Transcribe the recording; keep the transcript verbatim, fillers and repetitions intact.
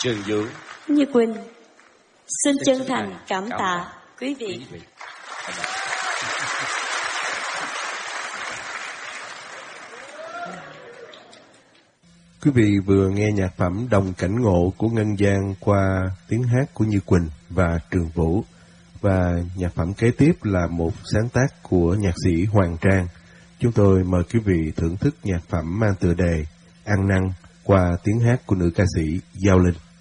Trường Vũ, Như Quỳnh xin chân thành cảm tạ quý vị. Quý vị vừa nghe nhạc phẩm Đồng Cảnh Ngộ của Ngân Giang qua tiếng hát của Như Quỳnh và Trường Vũ. Và nhạc phẩm kế tiếp là một sáng tác của nhạc sĩ Hoàng Trang. Chúng tôi mời quý vị thưởng thức nhạc phẩm mang tựa đề Ăn Năn qua tiếng hát của nữ ca sĩ Giao Linh.